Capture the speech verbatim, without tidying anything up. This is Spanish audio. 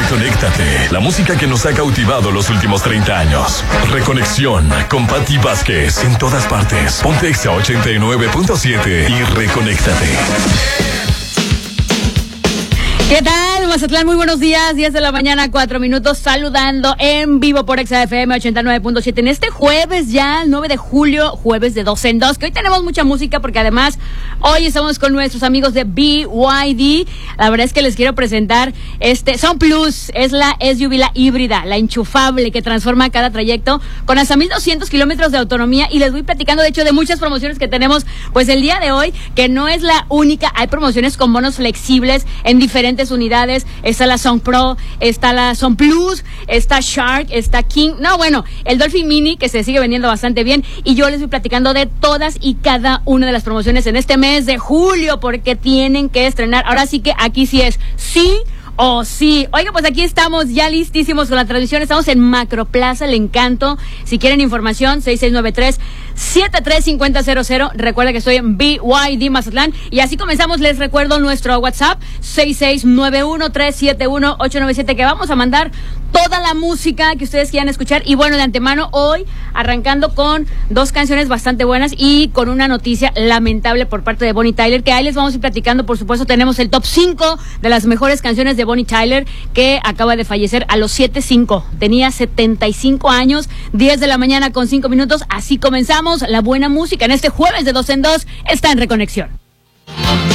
Reconéctate. La música que nos ha cautivado los últimos treinta años. Reconexión con Patti Vázquez. En todas partes. Ponte Exa ochenta y nueve punto siete y reconéctate. ¿Qué tal, Mazatlán? Muy buenos días, diez de la mañana, cuatro minutos, saludando en vivo por Exa F M ochenta y nueve punto siete en este jueves ya, nueve de julio, jueves de dos en dos, que hoy tenemos mucha música porque además hoy estamos con nuestros amigos de B Y D. La verdad es que les quiero presentar este Sound Plus, es la S U V, la híbrida, la enchufable que transforma cada trayecto con hasta mil doscientos kilómetros de autonomía, y les voy platicando de hecho de muchas promociones que tenemos pues el día de hoy, que no es la única, hay promociones con bonos flexibles en diferentes unidades. Está la Sound Pro, está la Sound Plus, está Shark, está King, no bueno, el Dolphin Mini que se sigue vendiendo bastante bien, y yo les voy platicando de todas y cada una de las promociones en este mes de julio, porque tienen que estrenar, ahora sí que aquí sí es sí Oh, sí. Oiga, pues aquí estamos ya listísimos con la transmisión. Estamos en Macroplaza El Encanto. Si quieren información, seis seis nueve tres, siete tres cinco cero cero cero. Recuerda que estoy en B Y D Mazatlán. Y así comenzamos. Les recuerdo nuestro WhatsApp, seis seis nueve uno tres siete uno ocho nueve siete, que vamos a mandar toda la música que ustedes quieran escuchar. Y bueno, de antemano, hoy arrancando con dos canciones bastante buenas y con una noticia lamentable por parte de Bonnie Tyler, que ahí les vamos a ir platicando. Por supuesto, tenemos el top cinco de las mejores canciones de Bonnie Tyler, que acaba de fallecer a los setenta y cinco. Tenía setenta y cinco años, diez de la mañana con cinco minutos. Así comenzamos la buena música en este jueves de dos en dos. Está en Reconexión.